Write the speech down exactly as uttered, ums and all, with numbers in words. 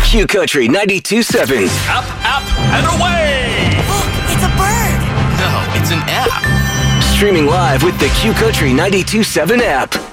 Q Country ninety-two point seven. Up, up, and away! Look, it's a bird. No, it's an app. Streaming live with the Q Country ninety-two point seven app.